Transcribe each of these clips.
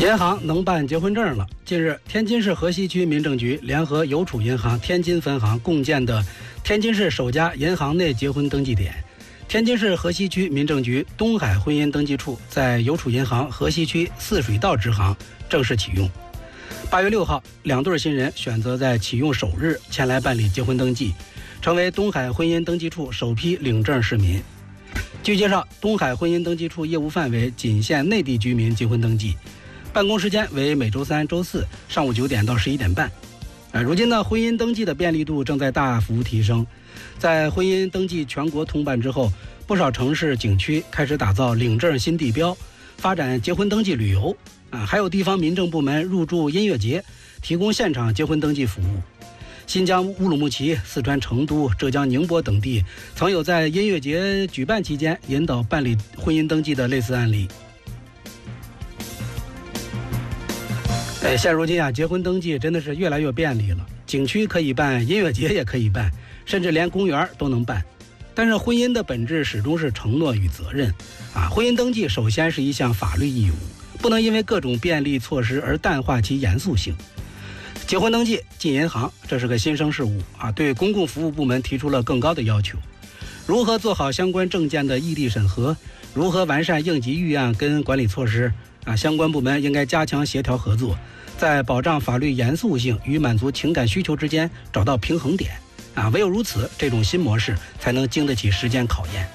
银行能办结婚证了。近日，天津市河西区民政局联合邮储银行天津分行共建的天津市首家银行内结婚登记点——天津市河西区民政局东海婚姻登记处在邮储银行河西区泗水道支行正式启用。8月6号，两对新人选择在启用首日前来办理结婚登记，成为东海婚姻登记处首批领证市民。据介绍，东海婚姻登记处业务范围仅限内地居民结婚登记，办公时间为每周3、周4上午9点到11点半。如今呢，婚姻登记的便利度正在大幅提升。在婚姻登记全国通办之后，不少城市景区开始打造领证新地标，发展结婚登记旅游。还有地方民政部门入驻音乐节，提供现场结婚登记服务。新疆乌鲁木齐、四川成都、浙江宁波等地曾有在音乐节举办期间引导办理婚姻登记的类似案例。现如今结婚登记真的是越来越便利了，景区可以办，音乐节也可以办，甚至连公园都能办。但是婚姻的本质始终是承诺与责任婚姻登记首先是一项法律义务，不能因为各种便利措施而淡化其严肃性。结婚登记进银行，这是个新生事物对公共服务部门提出了更高的要求。如何做好相关证件的异地审核，如何完善应急预案跟管理措施相关部门应该加强协调合作，在保障法律严肃性与满足情感需求之间找到平衡点唯有如此，这种新模式才能经得起时间考验。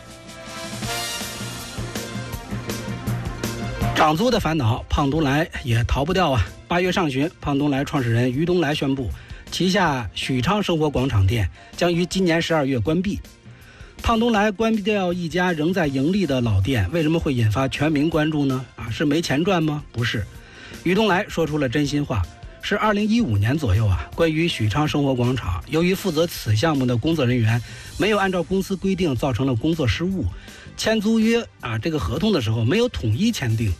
涨租的烦恼，胖东来也逃不掉8月上旬，胖东来创始人于东来宣布，旗下许昌生活广场店将于今年12月关闭。胖东来关闭掉一家仍在盈利的老店，为什么会引发全民关注呢？是没钱赚吗？不是。于东来说出了真心话，是2015年左右关于许昌生活广场，由于负责此项目的工作人员没有按照公司规定造成了工作失误，签租约这个合同的时候没有统一签订，